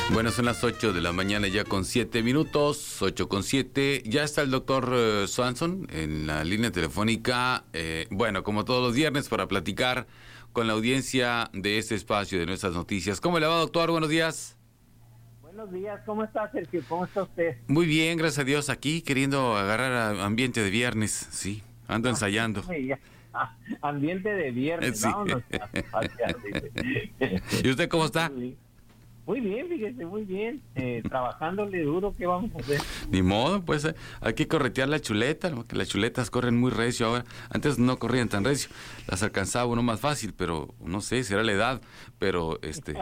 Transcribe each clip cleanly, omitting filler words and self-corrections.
Bueno, son las 8 de la mañana ya con 7 minutos, 8 con 7. Ya está el doctor Swanson en la línea telefónica, bueno, como todos los viernes, para platicar con la audiencia de este espacio de nuestras noticias. ¿Cómo le va, doctor? Buenos días. Buenos días, ¿cómo está, Sergio? ¿Cómo está usted? Muy bien, gracias a Dios. Aquí queriendo agarrar ambiente de viernes, sí, ando ensayando. Ambiente de viernes, Sí. vámonos. ¿Y usted cómo está? Muy bien, fíjese, muy bien. Trabajándole duro, ¿qué vamos a hacer? Ni modo, pues hay que corretear la chuleta, ¿no? Que las chuletas corren muy recio ahora. Antes no corrían tan recio, las alcanzaba uno más fácil, pero no sé, será la edad, pero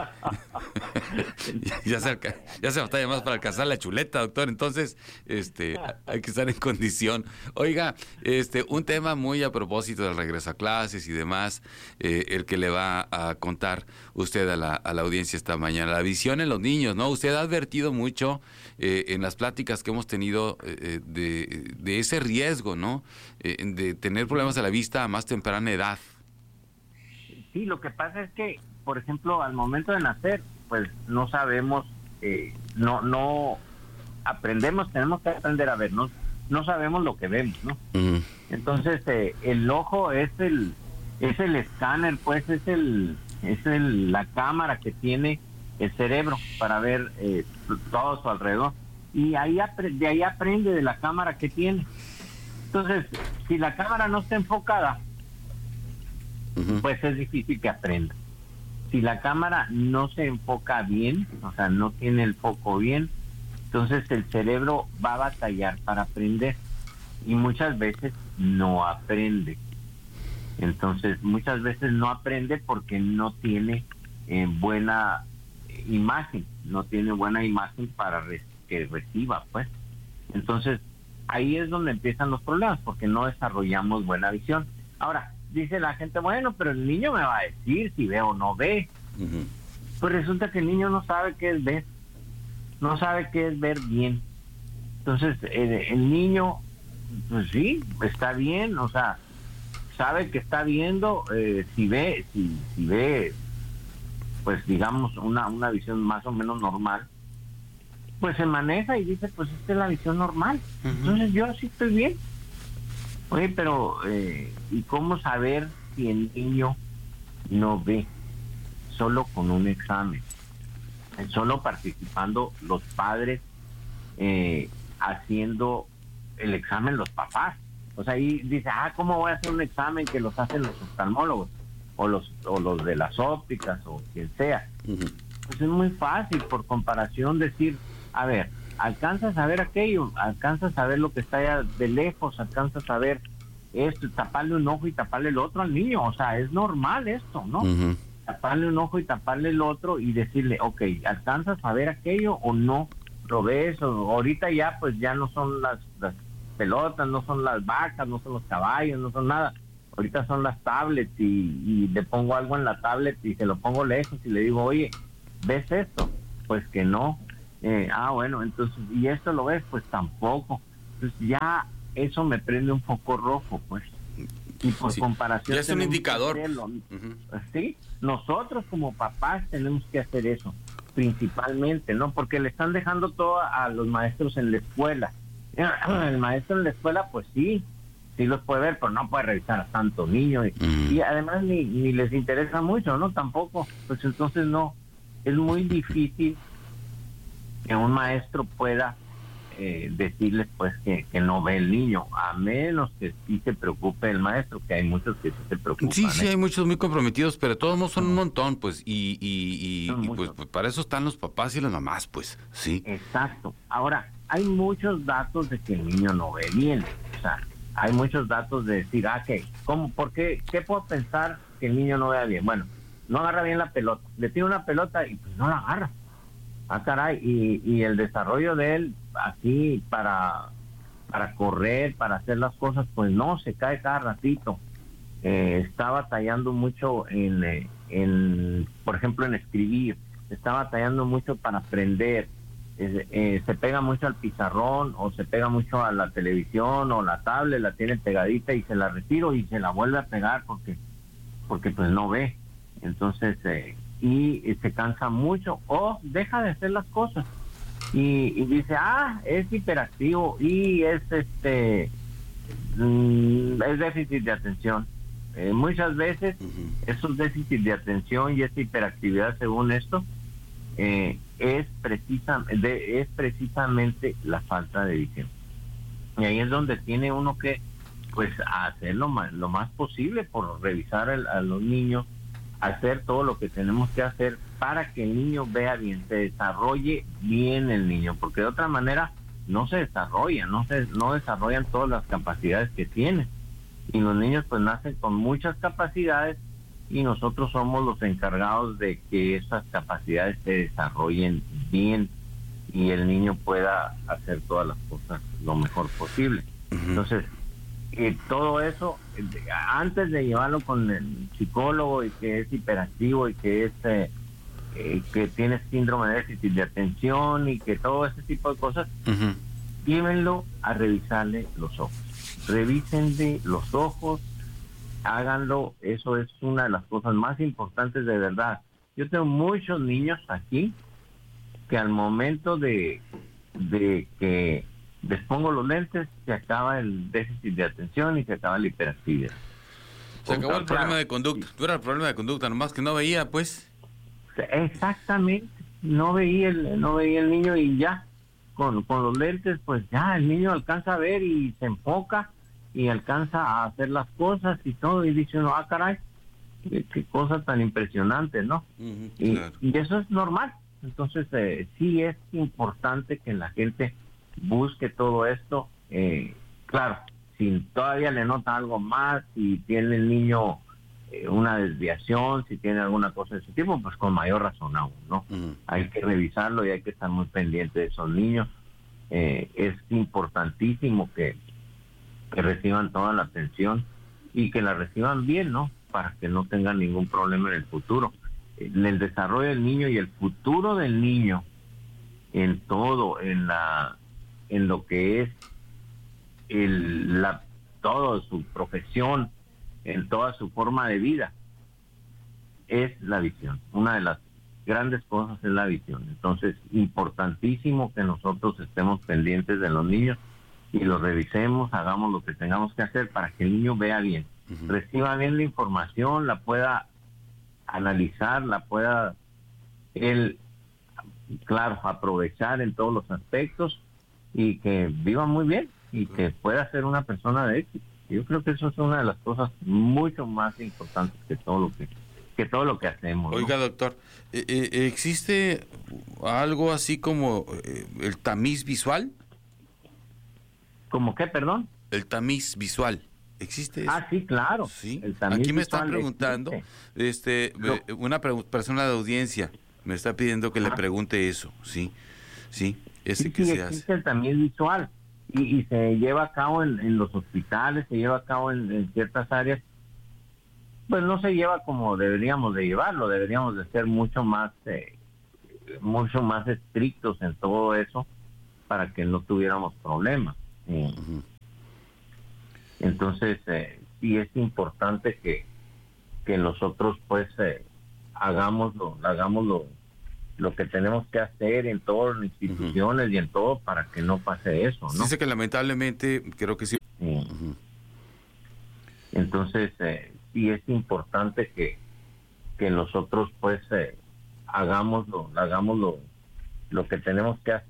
ya se batalla más para alcanzar la chuleta, doctor. Entonces, hay que estar en condición. Oiga, un tema muy a propósito del regreso a clases y demás, el que le va a contar usted a la audiencia esta mañana, la visión en los niños, ¿no? Usted ha advertido mucho en las pláticas que hemos tenido de ese riesgo, ¿no? De tener problemas de la vista a más temprana edad. Sí, lo que pasa es que, por ejemplo, al momento de nacer, pues no sabemos, no aprendemos, tenemos que aprender a ver, no sabemos lo que vemos, ¿no? Uh-huh. Entonces, el ojo es el escáner, pues es la cámara que tiene el cerebro para ver todo a su alrededor, y de ahí aprende de la cámara que tiene. Entonces, si la cámara no está enfocada, uh-huh, pues es difícil que aprenda. Si la cámara no se enfoca bien, o sea, no tiene el foco bien, entonces el cerebro va a batallar para aprender y muchas veces no aprende. Entonces, muchas veces no aprende porque no tiene buena imagen, no tiene buena imagen para que reciba, pues. Entonces, ahí es donde empiezan los problemas, porque no desarrollamos buena visión. Ahora, dice la gente, bueno, pero el niño me va a decir si ve o no ve. Uh-huh. Pues resulta que el niño no sabe qué es ver, no sabe qué es ver bien. Entonces, el niño, pues sí, está bien, o sea, sabe que está viendo, si ve, pues digamos una visión más o menos normal, pues se maneja y dice, pues esta es la visión normal. Uh-huh. Entonces yo sí estoy bien. Oye, pero ¿y cómo saber si el niño no ve? Solo con un examen, solo participando los padres, haciendo el examen los papás. O sea, ahí dice, ¿cómo voy a hacer un examen que los hacen los oftalmólogos o los de las ópticas o quien sea? Uh-huh. Pues es muy fácil, por comparación, decir, a ver, alcanzas a ver aquello, alcanzas a ver lo que está allá de lejos, alcanzas a ver esto, taparle un ojo y taparle el otro al niño. O sea, es normal esto, ¿no? Uh-huh. Taparle un ojo y taparle el otro y decirle, ok, ¿alcanzas a ver aquello o no? ¿Lo ves? O ahorita ya, pues ya no son las pelotas, no son las vacas, no son los caballos, no son nada. Ahorita son las tablets y le pongo algo en la tablet y se lo pongo lejos y le digo, oye, ¿ves esto? Pues que no. Bueno, entonces, ¿y esto lo ves? Pues tampoco. Entonces ya eso me prende un foco rojo, pues. Y por comparación... Ya es un indicador. Uh-huh. Sí, nosotros como papás tenemos que hacer eso, principalmente, ¿no? Porque le están dejando todo a los maestros en la escuela. El maestro en la escuela, pues sí los puede ver, pero no puede revisar a tantos niños. Y además ni les interesa mucho, ¿no? Tampoco. Pues entonces no, es muy difícil que un maestro pueda decirles pues que no ve el niño, a menos que sí se preocupe el maestro, que hay muchos que sí se preocupan. Sí, hay muchos muy comprometidos, pero todos no son un montón, pues, y pues para eso están los papás y las mamás, pues, sí. Exacto. Ahora, hay muchos datos de que el niño no ve bien, o sea, hay muchos datos de decir, ¿qué puedo pensar que el niño no vea bien? Bueno, no agarra bien la pelota, le tira una pelota y pues no la agarra. Caray, y el desarrollo de él así para correr, para hacer las cosas, pues no, se cae cada ratito. Está batallando mucho por ejemplo, en escribir, está batallando mucho para aprender. Se pega mucho al pizarrón o se pega mucho a la televisión o la tablet, la tiene pegadita y se la retiro y se la vuelve a pegar porque pues no ve. Entonces y se cansa mucho o deja de hacer las cosas y dice, es hiperactivo y es es déficit de atención. Muchas veces esos déficits de atención y esa hiperactividad, según esto, es precisamente la falta de visión. Y ahí es donde tiene uno que pues hacer lo más posible por revisar a los niños, hacer todo lo que tenemos que hacer para que el niño vea bien, se desarrolle bien el niño, porque de otra manera no se desarrolla, no desarrollan todas las capacidades que tienen. Y los niños pues nacen con muchas capacidades y nosotros somos los encargados de que esas capacidades se desarrollen bien y el niño pueda hacer todas las cosas lo mejor posible. Entonces, todo eso, antes de llevarlo con el psicólogo y que es hiperactivo y que es que tiene síndrome de déficit de atención y que todo ese tipo de cosas, llévenlo a revisarle los ojos. Revísenle los ojos, háganlo, eso es una de las cosas más importantes de verdad. Yo tengo muchos niños aquí que al momento de que les pongo los lentes, se acaba el déficit de atención y se acaba la hiperactividad. Se acabó el problema de conducta. No era el problema de conducta, nomás que no veía, pues. Exactamente. No veía el niño y ya, con los lentes, pues ya el niño alcanza a ver y se enfoca y alcanza a hacer las cosas y todo, y dice uno, caray, qué cosa tan impresionante, ¿no? Claro. Y eso es normal. Entonces, sí es importante que la gente busque todo esto. Claro, si todavía le nota algo más, si tiene el niño una desviación, si tiene alguna cosa de ese tipo, pues con mayor razón aún, ¿no? Hay que revisarlo y hay que estar muy pendiente de esos niños. Es importantísimo que reciban toda la atención y que la reciban bien, ¿no? Para que no tengan ningún problema en el futuro. El desarrollo del niño y el futuro del niño en todo, en lo que es toda su profesión, en toda su forma de vida, es la visión. Una de las grandes cosas es la visión. Entonces, importantísimo que nosotros estemos pendientes de los niños y los revisemos, hagamos lo que tengamos que hacer para que el niño vea bien, reciba bien la información, la pueda analizar, la pueda él, claro, aprovechar en todos los aspectos y que viva muy bien y que pueda ser una persona de éxito. Yo creo que eso es una de las cosas mucho más importantes que todo lo que hacemos, ¿no? Oiga, doctor, ¿existe algo así como el tamiz visual? ¿Cómo qué, perdón? El tamiz visual. ¿Existe eso? Sí, claro. Sí. El tamiz Aquí me visual están preguntando, existe. Una persona de audiencia me está pidiendo que le pregunte eso. Sí, ese que se hace. Existe el tamiz visual y se lleva a cabo en los hospitales, se lleva a cabo en ciertas áreas. Pues no se lleva como deberíamos de llevarlo, deberíamos de ser mucho más estrictos en todo eso para que no tuviéramos problemas. Entonces, sí es importante que nosotros pues hagamos lo que tenemos que hacer en todas las instituciones y en todo para que no pase eso, ¿no? Dice que lamentablemente creo que sí. Entonces, sí es importante que nosotros pues hagamos lo que tenemos que hacer